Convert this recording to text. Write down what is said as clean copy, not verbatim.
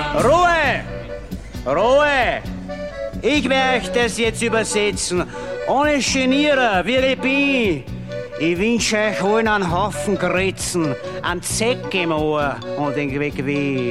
Ruhe! Ruhe! Ich werde euch das jetzt übersetzen. Ohne Genieren, wie ich bin. Ich wünsche euch allen einen Haufen Grützen, einen Zeck im Ohr und den Weg wie.